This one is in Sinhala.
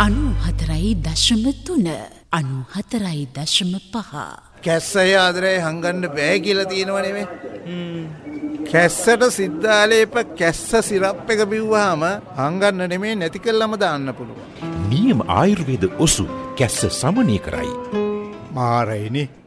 94.3 94.5 කැස්සය ආදරේ හංගන්න බෑ කියලා තියෙනව නෙමෙයි. කැස්සට සිද්ධාලේප කැස්ස සිරප් එක බිව්වහම හංගන්න නෙමෙයි නැති කළාම දාන්න පුළුවන්. නියම ආයුර්වේද ඔසු කැස්ස සමනය කරයි. මාරයිනේ.